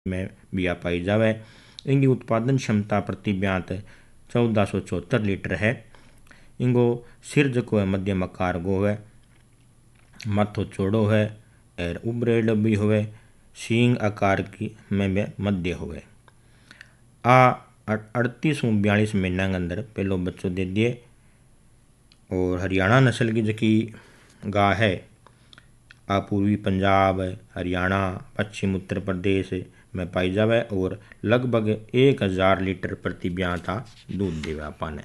में भी आ पाई जावे। इनकी उत्पादन क्षमता प्रति ब्यांत 1474 लीटर है। इनको सिर जो है मध्यम आकार को है, माथो चौड़ो है और उबरेड भी हुए, सींग आकार की में मध्य हुए। आ 38 व 42 महीना के अंदर पहलो बच्चो दे दिए। और हरियाणा नस्ल की जकी गाय है आ पूर्वी पंजाब, हरियाणा, पश्चिम उत्तर प्रदेश में पाई जावे और लगभग 1000 लीटर प्रति ब्यांत दूध देवे आपाने।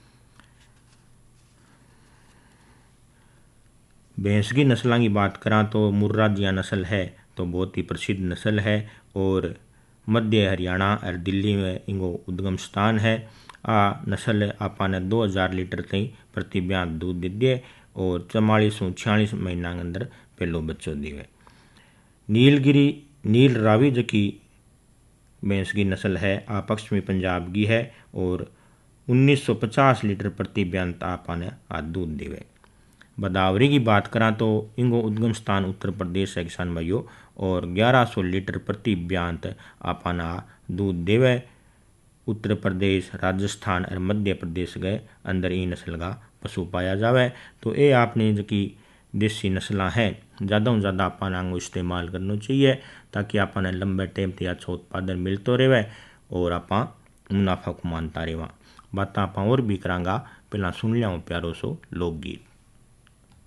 भैंस की नस्लों की बात करा तो मुर्राजिया नस्ल है तो बहुत ही प्रसिद्ध नस्ल है और मध्य हरियाणा और दिल्ली में इनको उद्गम स्थान है। आ नस्ल आपाने 2000 लीटर तक प्रति ब्यांत दूध दे दिए और 44 व 46 महीना के अंदर पहलो बच्चों दिवे। नीलगिरी नील रावी जकी भैंस की नस्ल है आ पश्चिमी पंजाब की है और 1950 लीटर प्रति ब्यांत आपाने आ दूध देवे। बदावरी की बात करा तो इनको उद्गम स्थान उत्तर प्रदेश है किसान भाइयों और 1100 लीटर प्रति ब्यांत आपाना दूध देवे। उत्तर प्रदेश, राजस्थान और मध्य प्रदेश के अंदर ई नस्ल का पशु पाया जावे। तो ये आपने जो कि देसी नस्लें हैं ज़्यादा से ज़्यादा अपन इस्तेमाल करना चाहिए ताकि अपन लंबे टाइम तक अच्छा उत्पादन मिलते रहे और आप मुनाफा कमाता रहा। बात आप और भी करांगा, पहला सुन लिया प्यारो सो लोकगीत।